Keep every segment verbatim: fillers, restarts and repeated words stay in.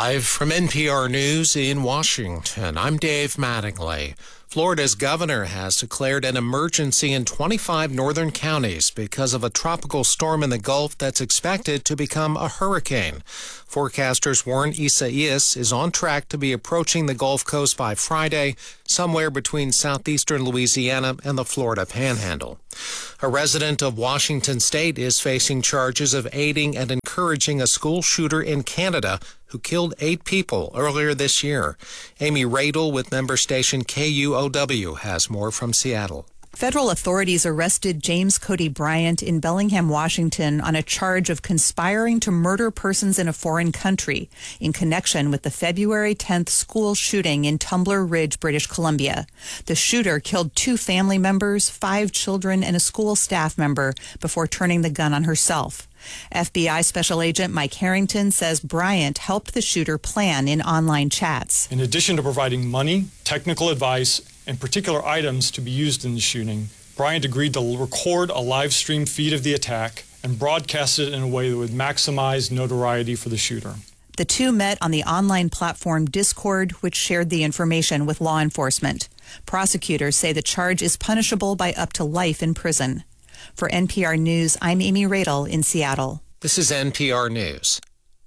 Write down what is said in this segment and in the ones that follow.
Live from N P R News in Washington, I'm Dave Mattingly. Florida's governor has declared an emergency in twenty-five northern counties because of a tropical storm in the Gulf that's expected to become a hurricane. Forecasters warn Isaias is on track to be approaching the Gulf Coast by Friday, somewhere between southeastern Louisiana and the Florida Panhandle. A resident of Washington State is facing charges of aiding and encouraging a school shooter in Canada who killed eight people earlier this year. Amy Radel with member station K U O W has more from Seattle. Federal authorities arrested James Cody Bryant in Bellingham, Washington, on a charge of conspiring to murder persons in a foreign country in connection with the February tenth school shooting in Tumbler Ridge, British Columbia. The shooter killed two family members, five children, and a school staff member before turning the gun on herself. F B I Special Agent Mike Harrington says Bryant helped the shooter plan in online chats. In addition to providing money, technical advice, and particular items to be used in the shooting, Bryant agreed to record a live stream feed of the attack and broadcast it in a way that would maximize notoriety for the shooter. The two met on the online platform Discord, which shared the information with law enforcement. Prosecutors say the charge is punishable by up to life in prison. For N P R News, I'm Amy Radel in Seattle. This is N P R News.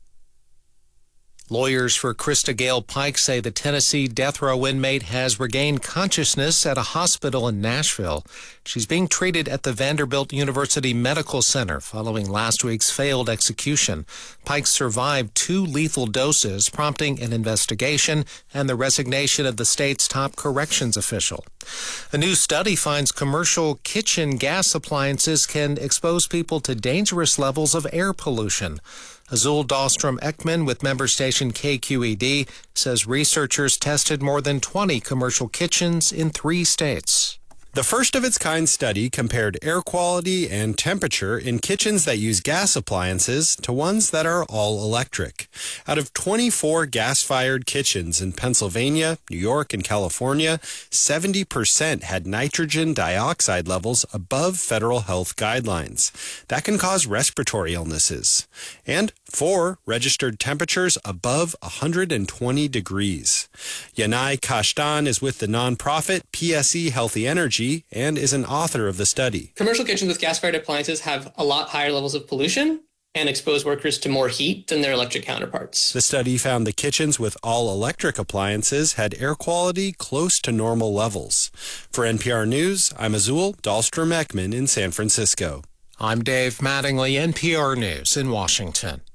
Lawyers for Krista Gale Pike say the Tennessee death row inmate has regained consciousness at a hospital in Nashville. She's being treated at the Vanderbilt University Medical Center following last week's failed execution. Pike survived two lethal doses, prompting an investigation and the resignation of the state's top corrections official. A new study finds commercial kitchen gas appliances can expose people to dangerous levels of air pollution. Azul Dahlstrom-Ekman with member station K Q E D says researchers tested more than twenty commercial kitchens in three states. The first-of-its-kind study compared air quality and temperature in kitchens that use gas appliances to ones that are all electric. Out of twenty-four gas-fired kitchens in Pennsylvania, New York, and California, seventy percent had nitrogen dioxide levels above federal health guidelines. That can cause respiratory illnesses. And four registered temperatures above one hundred twenty degrees. Yanai Kashtan is with the nonprofit P S E Healthy Energy and is an author of the study. Commercial kitchens with gas-fired appliances have a lot higher levels of pollution and expose workers to more heat than their electric counterparts. The study found the kitchens with all-electric appliances had air quality close to normal levels. For N P R News, I'm Azul Dahlstrom-Ekman in San Francisco. I'm Dave Mattingly, N P R News in Washington.